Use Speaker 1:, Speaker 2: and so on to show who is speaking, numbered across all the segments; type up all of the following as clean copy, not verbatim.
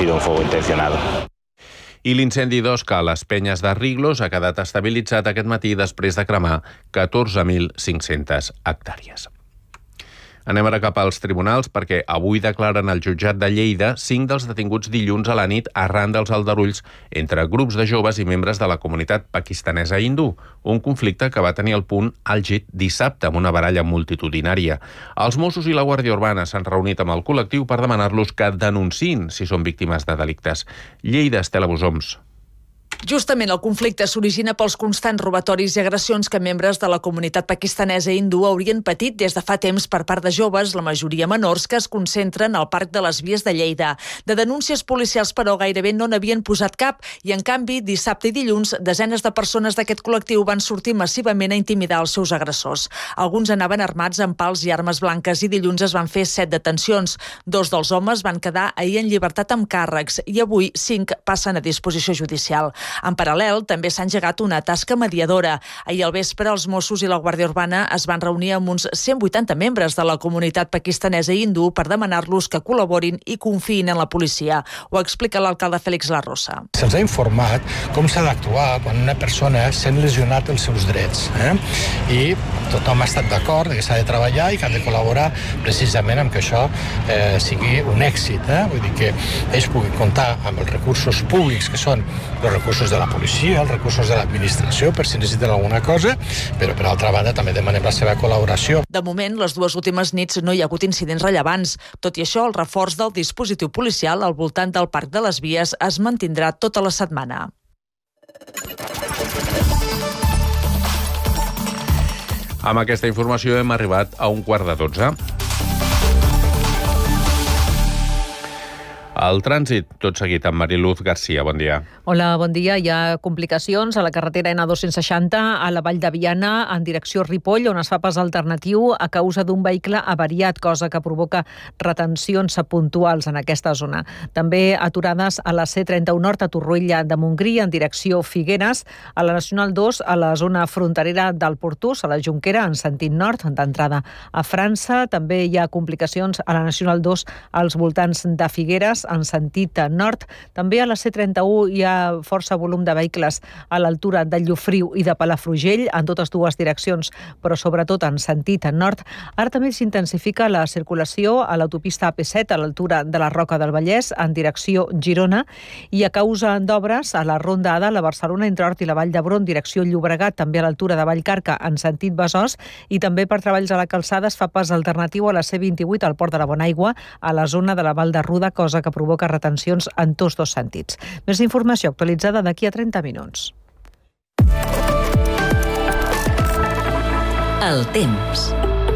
Speaker 1: sido un fuego intencionado.
Speaker 2: I l'incendi d'Osca a les Penyes de Riglos ha quedat estabilitzat aquest matí després de cremar 14.500 hectàrees. Anem ara cap als tribunals perquè avui declaren al jutjat de Lleida 5 dels detinguts dilluns a la nit arran dels aldarulls entre grups de joves i membres de la comunitat pakistanesa hindú, un conflicte que va tenir el punt àlgid dissabte amb una baralla multitudinària. Els Mossos i la Guàrdia Urbana s'han reunit amb el col·lectiu per demanar-los que denunciïn si són víctimes de delictes. Lleida, Estela Bosoms.
Speaker 3: Justament el conflicte s'origina pels constants robatoris i agressions que membres de la comunitat pakistanesa hindú haurien patit des de fa temps per part de joves, la majoria menors, que es concentren al Parc de les Vies de Lleida. De denúncies policials, però, gairebé no n'havien posat cap i, en canvi, dissabte i dilluns, desenes de persones d'aquest col·lectiu van sortir massivament a intimidar els seus agressors. Alguns anaven armats amb pals i armes blanques i dilluns es van fer 7 detencions. 2 dels homes van quedar ahir en llibertat amb càrrecs i avui 5 passen a disposició judicial. En paral·lel, també s'ha engegat una tasca mediadora. Ahir al vespre, els Mossos i la Guàrdia Urbana es van reunir amb uns 180 membres de la comunitat pakistanesa i hindú per demanar-los que col·laborin i confiïn en la policia. Ho explica l'alcalde Félix Larrosa.
Speaker 4: Se'ns ha informat com s'ha d'actuar quan una persona s'ha lesionat els seus drets. I tothom ha estat d'acord que s'ha de treballar i que han de col·laborar precisament amb que això sigui un èxit. Vull dir que ells puguin comptar amb els recursos públics, que són els recursos de la policia, els recursos de l'administració, per si necessiten alguna cosa, però per altra banda també demanem la seva col·laboració.
Speaker 3: De moment, les 2 últimes nits no hi ha hagut incidents rellevants. Tot i això, el reforç del dispositiu policial al voltant del Parc de les Vies es mantindrà tota la setmana.
Speaker 2: Amb aquesta informació hem arribat a 11:15. El trànsit, tot seguit amb Mariluz Garcia. Bon dia.
Speaker 5: Hola, bon dia. Hi ha complicacions a la carretera N260 a la Vall de Viana en direcció Ripoll, on es fa pas alternatiu a causa d'un vehicle avariat, cosa que provoca retencions puntuals en aquesta zona. També aturades a la C31 Nord a Torroella de Montgrí en direcció Figueres, a la Nacional 2 a la zona fronterera del Portús, a la Jonquera, en sentit nord, d'entrada a França. També hi ha complicacions a la Nacional 2 als voltants de Figueres, en sentit nord. També a la C31 hi ha força volum de vehicles a l'altura de Llofriu i de Palafrugell, en totes dues direccions, però sobretot en sentit nord. Ara també s'intensifica la circulació a l'autopista AP7 a l'altura de la Roca del Vallès, en direcció Girona, i a causa d'obres a la Ronda A de la Barcelona entre Hort i la Vall d'Hebron, direcció Llobregat, també a l'altura de Vallcarca, en sentit Besòs, i també per treballs a la calçada es fa pas alternatiu a la C28 al Port de la Bonaigua, a la zona de la Val de Ruda, cosa que provoca retencions en tots dos sentits. Més informació actualitzada d'aquí a 30 minuts.
Speaker 6: El temps.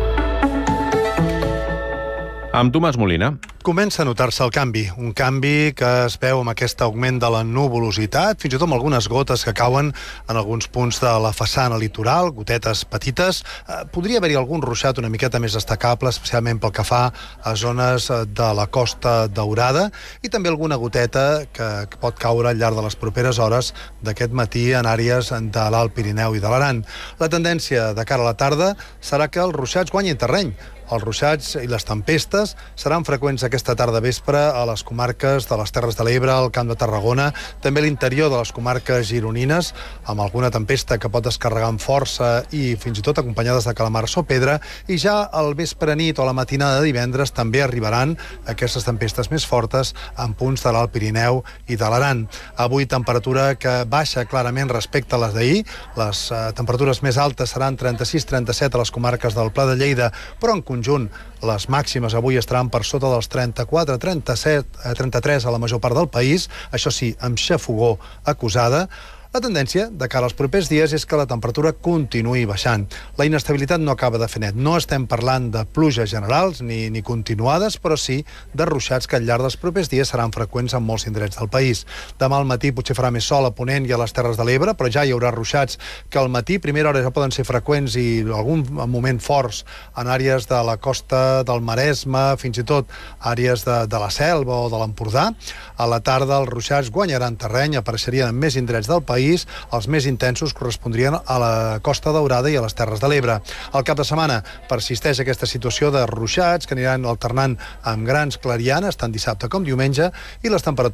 Speaker 2: Amb Tomàs Molina.
Speaker 7: Comença a notar-se el canvi, un canvi que es veu amb aquest augment de la nuvolositat, fins i tot amb algunes gotes que cauen en alguns punts de la façana litoral, gotetes petites. Podria haver-hi algun ruixat una miqueta més destacable, especialment pel que fa a zones de la Costa Daurada, i també alguna goteta que pot caure al llarg de les properes hores d'aquest matí en àrees de l'Alt Pirineu i de l'Aran. La tendència de cara a la tarda serà que els ruixats guanyin terreny. Els ruixats i les tempestes seran freqüents aquesta tarda vespre a les comarques de les Terres de l'Ebre, al Camp de Tarragona, també a l'interior de les comarques gironines, amb alguna tempesta que pot descarregar amb força i fins i tot acompanyades de calamars o pedra, i ja al vespre nit o la matinada de divendres també arribaran aquestes tempestes més fortes en punts de l'Alt Pirineu i de l'Aran. Avui temperatura que baixa clarament respecte a les d'ahir. Les temperatures més altes seran 36-37 a les comarques del Pla de Lleida, però en conjunt les màximes avui estaran per sota dels 34, 37, 33 a la major part del país, això sí, amb xafogor acusada. La tendència de cara als propers dies és que la temperatura continuï baixant. La inestabilitat no acaba de fer net. No estem parlant de pluges generals ni continuades, però sí de ruixats que al llarg dels propers dies seran freqüents en molts indrets del país. Demà al matí potser farà més sol a Ponent i a les Terres de l'Ebre, però ja hi haurà ruixats que al matí, primera hora, ja poden ser freqüents i algun moment forts en àrees de la costa del Maresme, fins i tot àrees de la Selva o de l'Empordà. A la tarda els ruixats guanyaran terreny, apareixerien en més indrets del país. Els més intensos correspondrien a la Costa Daurada i a les Terres de l'Ebre. Al cap de setmana persisteix aquesta situació de ruixats que aniran alternant amb grans clarianes, tant dissabte com diumenge, i les temperatures